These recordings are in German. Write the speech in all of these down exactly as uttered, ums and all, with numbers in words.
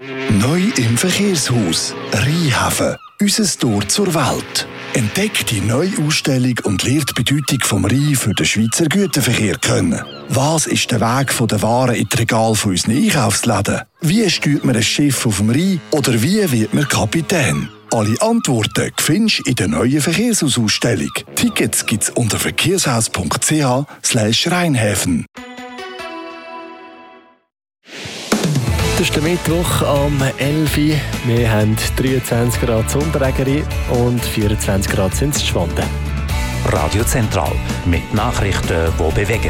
Neu im Verkehrshaus Rheinhafen. Unser Tor zur Welt. Entdeckt die neue Ausstellung und lernt die Bedeutung vom Rhein für den Schweizer Güterverkehr kennen. Was ist der Weg von der Waren in die Regal von unseren Einkaufsläden? Wie steuert man ein Schiff auf dem Rhein? Oder wie wird man Kapitän? Alle Antworten findest du in der neuen Verkehrshausausstellung. Tickets gibt's unter verkehrshaus punkt c h slash Rheinhäfen. Das ist der Mittwoch am elf Uhr. Wir haben dreiundzwanzig Grad Sonderägeri und vierundzwanzig Grad sind es Schwanden. Radio Zentral mit Nachrichten, die bewegen.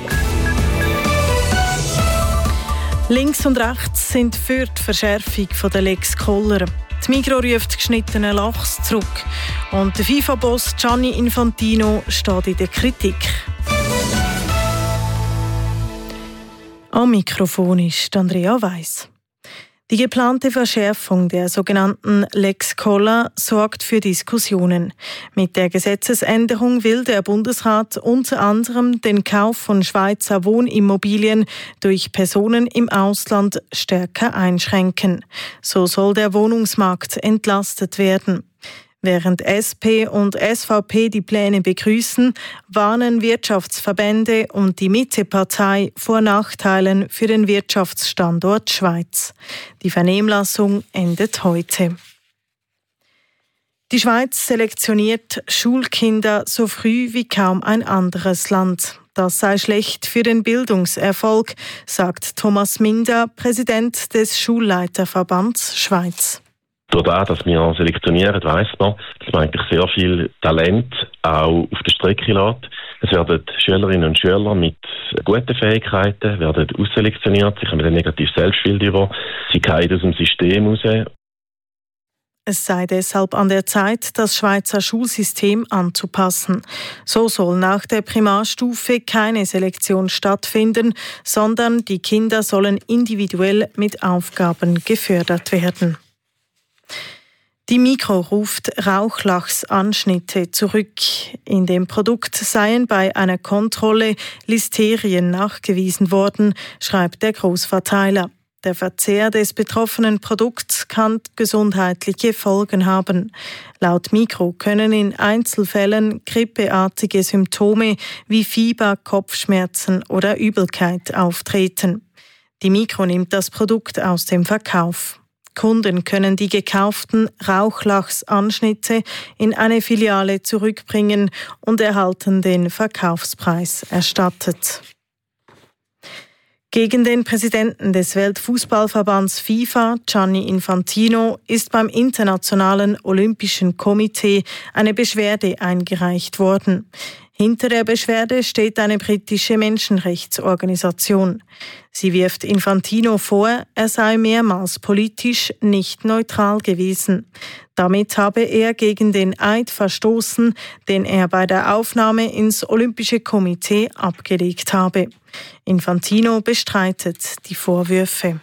Links und rechts sind für die Verschärfung der Lex Koller. Die Migros ruft geschnittenen Lachs zurück. Und der FIFA-Boss Gianni Infantino steht in der Kritik. Am Mikrofon ist Andrea Weiss. Die geplante Verschärfung der sogenannten Lex Koller sorgt für Diskussionen. Mit der Gesetzesänderung will der Bundesrat unter anderem den Kauf von Schweizer Wohnimmobilien durch Personen im Ausland stärker einschränken. So soll der Wohnungsmarkt entlastet werden. Während S P und S V P die Pläne begrüßen, warnen Wirtschaftsverbände und die Mitte-Partei vor Nachteilen für den Wirtschaftsstandort Schweiz. Die Vernehmlassung endet heute. Die Schweiz selektioniert Schulkinder so früh wie kaum ein anderes Land. Das sei schlecht für den Bildungserfolg, sagt Thomas Minder, Präsident des Schulleiterverbands Schweiz. Dadurch, dass wir selektionieren, weiss man, dass man eigentlich sehr viel Talent auch auf der Strecke lässt. Es werden Schülerinnen und Schüler mit guten Fähigkeiten werden ausselektioniert, sie kommen ein negatives Selbstbild über, sie fallen aus dem System raus. Es sei deshalb an der Zeit, das Schweizer Schulsystem anzupassen. So soll nach der Primarstufe keine Selektion stattfinden, sondern die Kinder sollen individuell mit Aufgaben gefördert werden. Die Migros ruft Rauchlachsanschnitte zurück. In dem Produkt seien bei einer Kontrolle Listerien nachgewiesen worden, schreibt der Großverteiler. Der Verzehr des betroffenen Produkts kann gesundheitliche Folgen haben. Laut Migros können in Einzelfällen grippeartige Symptome wie Fieber, Kopfschmerzen oder Übelkeit auftreten. Die Migros nimmt das Produkt aus dem Verkauf. Kunden können die gekauften Rauchlachsanschnitte in eine Filiale zurückbringen und erhalten den Verkaufspreis erstattet. Gegen den Präsidenten des Weltfußballverbands FIFA, Gianni Infantino, ist beim Internationalen Olympischen Komitee eine Beschwerde eingereicht worden. Hinter der Beschwerde steht eine britische Menschenrechtsorganisation. Sie wirft Infantino vor, er sei mehrmals politisch nicht neutral gewesen. Damit habe er gegen den Eid verstoßen, den er bei der Aufnahme ins Olympische Komitee abgelegt habe. Infantino bestreitet die Vorwürfe.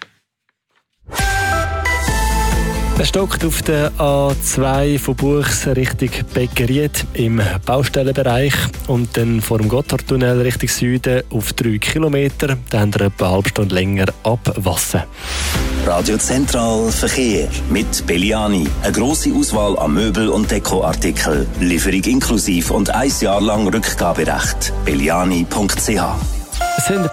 Es stockt auf der A zwei von Buchs Richtung Beckeried im Baustellenbereich und dann vor dem Gotthardtunnel Richtung Süden auf drei Kilometer. Dann haben wir etwa eine halbe Stunde länger Abwasser. Radio Zentral Verkehr mit Belliani. Eine grosse Auswahl an Möbel- und Dekoartikeln. Lieferung inklusiv und ein Jahr lang Rückgaberecht. belliani punkt c h